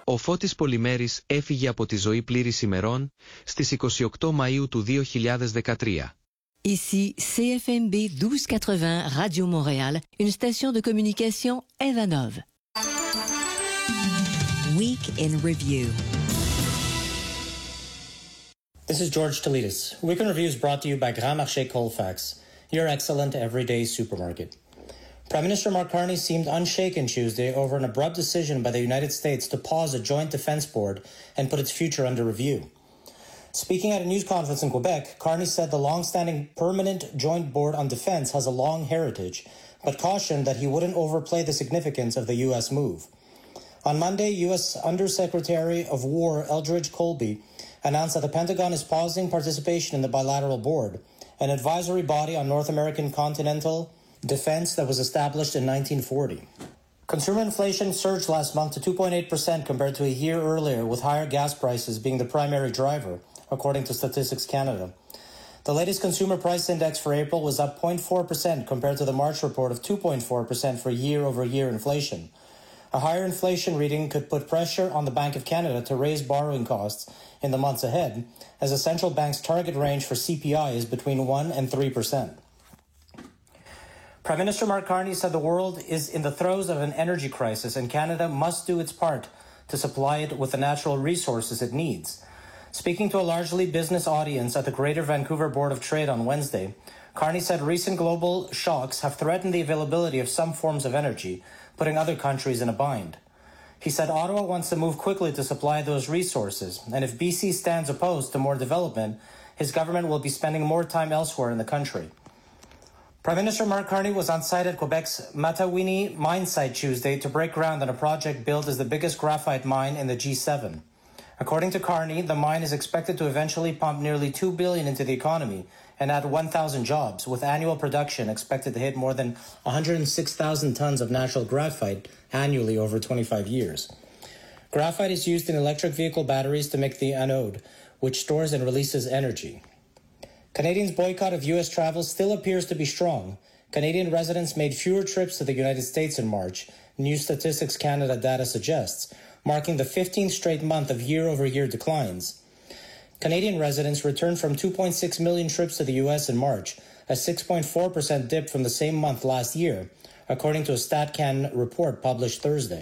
Ο Φώτης Πολυμέρης έφυγε από τη ζωή πλήρης ημερών στις 28 Μαΐου του 2013. Ici CFMB 1280 Radio Montréal, une station de communication Evanov. Week in Review. This is George Toledis. Week in Review is brought to you by Grand Marché Colfax, your excellent everyday supermarket. Prime Minister Mark Carney seemed unshaken Tuesday over an abrupt decision by the United States to pause a joint defense board and put its future under review. Speaking at a news conference in Quebec, Carney said the long-standing Permanent Joint Board on Defense has a long heritage, but cautioned that he wouldn't overplay the significance of the U.S. move. On Monday, U.S. Undersecretary of War Eldridge Colby announced that the Pentagon is pausing participation in the bilateral board, an advisory body on North American continental defense that was established in 1940. Consumer inflation surged last month to 2.8% compared to a year earlier, with higher gas prices being the primary driver, according to Statistics Canada. The latest consumer price index for April was up 0.4% compared to the March report of 2.4% for year-over-year inflation. A higher inflation reading could put pressure on the Bank of Canada to raise borrowing costs in the months ahead, as the central bank's target range for CPI is between 1% and 3%. Prime Minister Mark Carney said the world is in the throes of an energy crisis and Canada must do its part to supply it with the natural resources it needs. Speaking to a largely business audience at the Greater Vancouver Board of Trade on Wednesday, Carney said recent global shocks have threatened the availability of some forms of energy, putting other countries in a bind. He said Ottawa wants to move quickly to supply those resources, and if BC stands opposed to more development, his government will be spending more time elsewhere in the country. Prime Minister Mark Carney was on site at Quebec's Matawini mine site Tuesday to break ground on a project billed as the biggest graphite mine in the G7. According to Carney, the mine is expected to eventually pump nearly $2 billion into the economy and add 1,000 jobs, with annual production expected to hit more than 106,000 tons of natural graphite annually over 25 years. Graphite is used in electric vehicle batteries to make the anode, which stores and releases energy. Canadians' boycott of U.S. travel still appears to be strong. Canadian residents made fewer trips to the United States in March, New Statistics Canada data suggests, marking the 15th straight month of year-over-year declines. Canadian residents returned from 2.6 million trips to the U.S. in March, a 6.4% dip from the same month last year, according to a StatCan report published Thursday.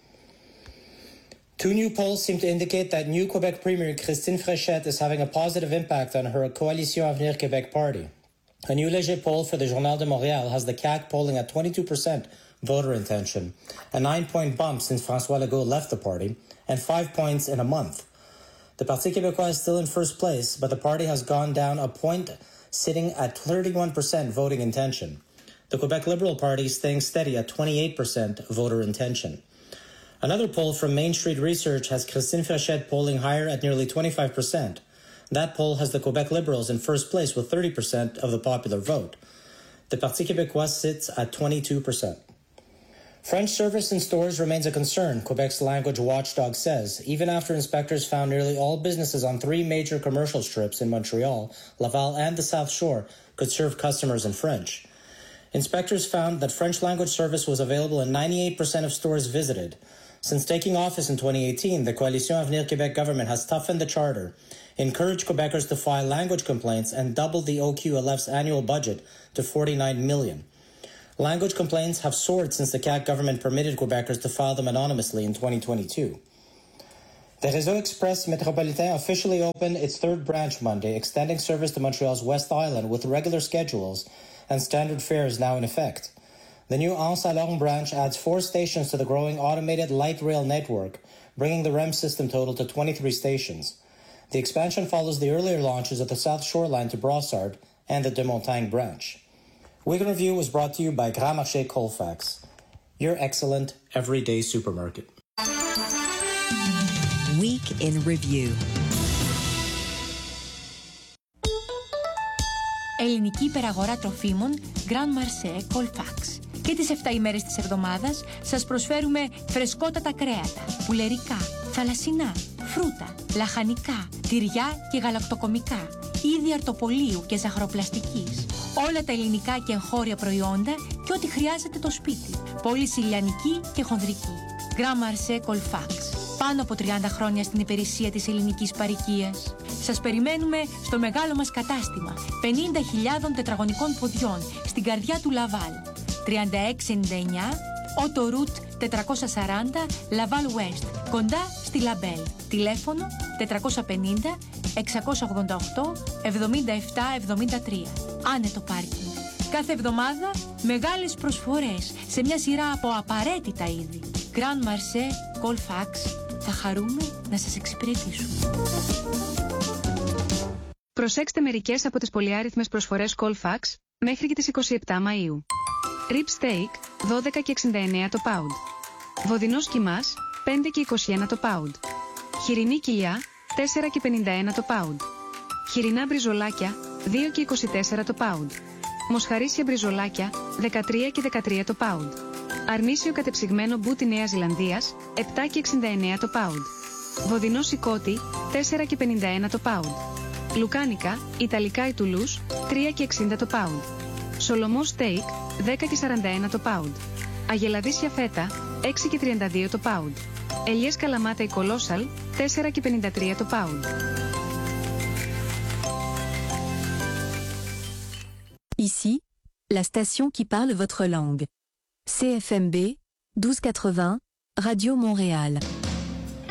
Two new polls seem to indicate that new Quebec Premier Christine Fréchette is having a positive impact on her Coalition Avenir Québec party. A new Léger poll for the Journal de Montréal has the CAQ polling at 22% voter intention, a 9-point bump since François Legault left the party, and 5 points in a month. The Parti Québécois is still in first place, but the party has gone down a point, sitting at 31% voting intention. The Quebec Liberal Party is staying steady at 28% voter intention. Another poll from Main Street Research has Christine Fréchette polling higher at nearly 25%. That poll has the Quebec Liberals in first place with 30% of the popular vote. The Parti Québécois sits at 22%. French service in stores remains a concern, Quebec's language watchdog says, even after inspectors found nearly all businesses on 3 major commercial strips in Montreal, Laval, and the South Shore could serve customers in French. Inspectors found that French language service was available in 98% of stores visited. Since taking office in 2018, the Coalition Avenir Québec government has toughened the charter, encouraged Quebecers to file language complaints, and doubled the OQLF's annual budget to $49 million. Language complaints have soared since the CAQ government permitted Quebecers to file them anonymously in 2022. The Réseau Express Métropolitain officially opened its 3rd branch Monday, extending service to Montreal's West Island with regular schedules and standard fares now in effect. The new Anse-à-Lorme branch adds 4 stations to the growing automated light rail network, bringing the REM system total to 23 stations. The expansion follows the earlier launches of the South Shore line to Brossard and the De Montagne branch. Week in Review was brought to you by Grand Marché Colfax, your excellent everyday supermarket. Week in Review. Ελληνική υπεραγορά τροφίμων Grand Marché Colfax. Και τις 7 ημέρες της εβδομάδας σας προσφέρουμε φρεσκότατα κρέατα, πουλερικά, θαλασσινά, φρούτα, λαχανικά, τυριά και γαλακτοκομικά, είδη αρτοπολίου και ζαχαροπλαστικής. Όλα τα ελληνικά και εγχώρια προϊόντα και ό,τι χρειάζεται το σπίτι. Πώληση λιανική και χονδρική. Grand Marché Colfax. Πάνω από 30 χρόνια στην υπηρεσία της ελληνικής παροικίας. Σας περιμένουμε στο μεγάλο μας κατάστημα 50.000 τετραγωνικών ποδιών στην καρδιά του Λαβάλ. 3699 Ότο Ρουτ 440 Λαβάλ West, κοντά στη Λαμπέλ. Τηλέφωνο 450 688 7773. Άνετο πάρκινγκ. Κάθε εβδομάδα μεγάλες προσφορές σε μια σειρά από απαραίτητα είδη. Grand Marché, Colfax. Θα χαρούμε να σας εξυπηρετήσουμε. Προσέξτε μερικές από τις πολυάριθμες προσφορές Colfax μέχρι και τις 27 Μαΐου. Rib steak 12 και 69 το pound. Βοδινός κιμάς 5 και 21 το pound. Χοιρινή κοιλιά 4 και 51 το pound. Χοιρινά μπριζολάκια 2 και 24 το pound. Μοσχαρίσια μπριζολάκια 13 και 13 το pound. Αρνίσιο κατεψυγμένο μπούτι Νέας Ζηλανδίας 7 και 69 το pound. Βοδινό σικότι 4 και 51 το pound. Λουκάνικα, Ιταλικά ή Τουλούς 3 και 60 το pound. Σολομό steak 10 και 41 το pound. Αγελαδίσια φέτα 6 και 32 το pound. Ελιές καλαμάτα ή κολόσαλ 4 και 53 το pound. Ici, la station qui parle votre langue. CFMB 1280, Radio Montréal.